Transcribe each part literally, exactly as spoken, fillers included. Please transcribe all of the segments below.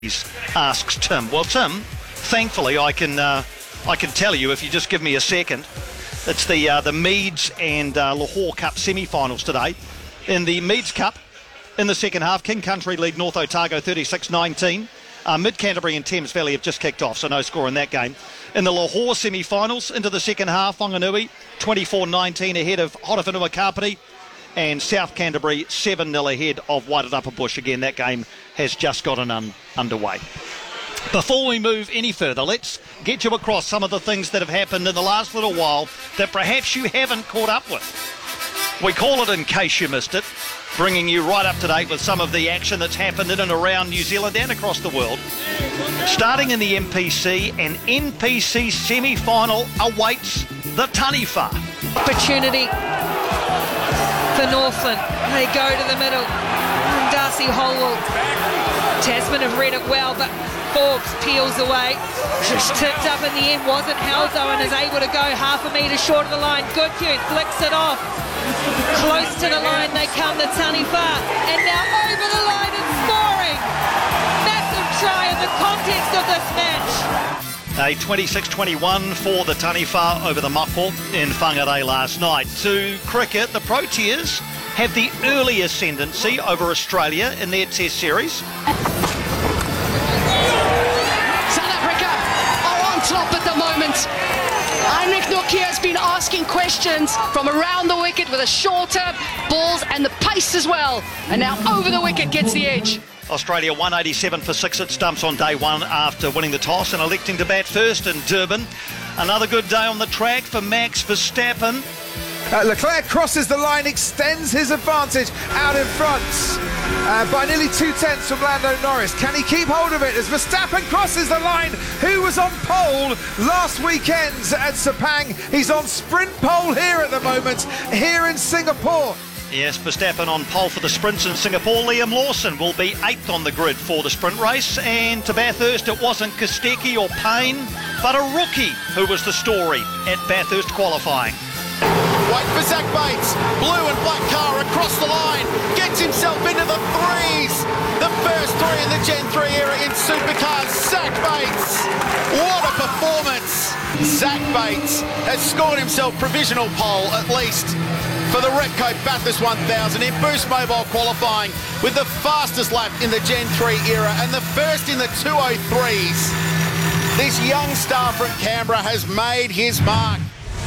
asks Tim. Well, Tim, thankfully I can uh, I can tell you if you just give me a second. It's the uh, the Meads and uh, Lahore Cup semi-finals today. In the Meads Cup, in the second half, King Country lead North Otago thirty-six nineteen. Uh, Mid Canterbury and Thames Valley have just kicked off, so no score in that game. In the Lahore semi-finals, into the second half, Whanganui twenty-four nineteen ahead of Horowhenua Kapiti, and South Canterbury seven nil ahead of Wairarapa Bush. Again, that game has just gotten un- underway. Before we move any further, let's get you across some of the things that have happened in the last little while that perhaps you haven't caught up with. We call it In Case You Missed It, bringing you right up to date with some of the action that's happened in and around New Zealand and across the world. Starting in the M P C, an N P C semi-final awaits the Taniwha. Opportunity for Northland. They go to the middle. Darcy Holwell. Tasman have read it well, but Forbes peels away. Just tipped up in the end. Wasn't held though, and is able to go half a metre short of the line. Goodhue flicks it off. Close to the line they come, the Taniwha. And now over the line and scoring. Massive try in the context of this match. A twenty-six twenty-one for the Taniwha over the Mako in Whangarei last night. To cricket, the Proteas have the early ascendancy over Australia in their Test series. South Africa are on top at the moment. Heinrich Nokia has been asking questions from around the wicket with a shorter balls and the pace as well. And now over the wicket gets the edge. Australia one eighty-seven for six at stumps on day one after winning the toss and electing to bat first in Durban. Another good day on the track for Max Verstappen. Uh, Leclerc crosses the line, extends his advantage out in front uh, by nearly two tenths from Lando Norris. Can he keep hold of it as Verstappen crosses the line? Who was on pole last weekend at Sepang? He's on sprint pole here at the moment, here in Singapore. Yes, Verstappen on pole for the sprints in Singapore. Liam Lawson will be eighth on the grid for the sprint race. And to Bathurst, it wasn't Kostecki or Payne, but a rookie who was the story at Bathurst qualifying. Wait for Zach Bates, blue and black car across the line, gets himself into the threes. The first three in the Gen three era in supercars. Zach Bates, what a performance. Zach Bates has scored himself provisional pole at least for the Repco Bathurst one thousand in Boost Mobile qualifying with the fastest lap in the Gen three era and the first in the two oh threes. This young star from Canberra has made his mark.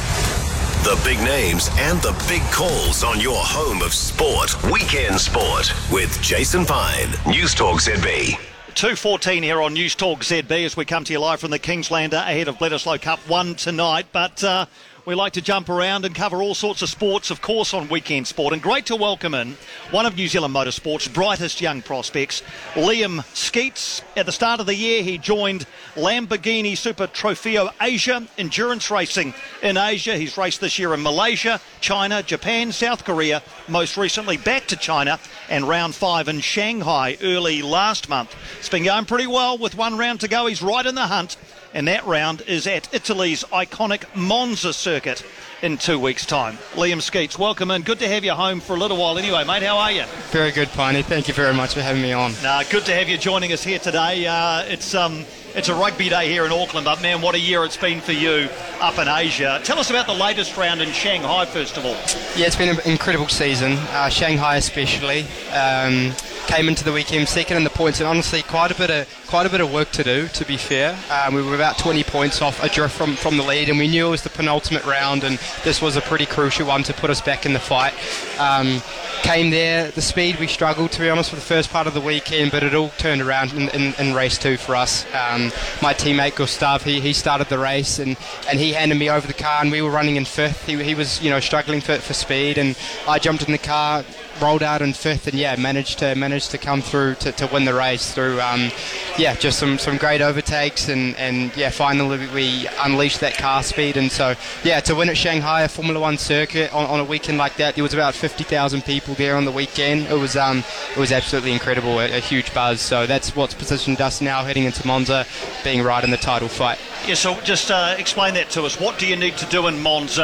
The big names and the big calls on your home of sport. Weekend Sport with Jason Pine. News Talk Z B. two fourteen here on News Talk Z B as we come to you live from the Kingslander ahead of Bledisloe Cup one tonight. But uh, we like to jump around and cover all sorts of sports, of course, on Weekend Sport. And great to welcome in one of New Zealand motorsport's brightest young prospects, Liam Skeets. At the start of the year, he joined Lamborghini Super Trofeo Asia, endurance racing in Asia. He's raced this year in Malaysia, China, Japan, South Korea, most recently back to China, and round five in Shanghai early last month. It's been going pretty well with one round to go. He's right in the hunt. And that round is at Italy's iconic Monza circuit in two weeks' time. Liam Skeets, welcome in. Good to have you home for a little while anyway, mate. How are you? Very good, Piney. Thank you very much for having me on. Nah, good to have you joining us here today. Uh, it's um, it's a rugby day here in Auckland, but man, what a year it's been for you up in Asia. Tell us about the latest round in Shanghai, first of all. Yeah, it's been an incredible season. Uh, Shanghai especially. Um, came into the weekend second in the points, and honestly quite a bit of quite a bit of work to do, to be fair. Um, we were about twenty points off adrift from, from the lead, and we knew it was the penultimate round, and this was a pretty crucial one to put us back in the fight. Um, came there, the speed we struggled, to be honest, for the first part of the weekend, but it all turned around in, in, in race two for us. Um, my teammate Gustav, he, he started the race, and, and he handed me over the car, and we were running in fifth. He, he was, you know, struggling for, for speed, and I jumped in the car, rolled out in fifth, and yeah, managed to managed to come through to, to win the race through um, yeah, just some, some great overtakes, and, and yeah, finally we unleashed that car speed. And so yeah, to win at Shanghai, a Formula One circuit on, on a weekend like that, there was about fifty thousand people there on the weekend. It was um it was absolutely incredible, a, a huge buzz. So that's what's positioned us now heading into Monza, being right in the title fight. Yeah, so just uh, explain that to us. What do you need to do in Monza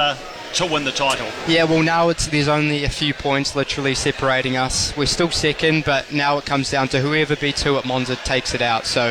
to win the title. Yeah, well, now it's there's only a few points literally separating us. We're still second, but now it comes down to whoever beats who at Monza takes it out. So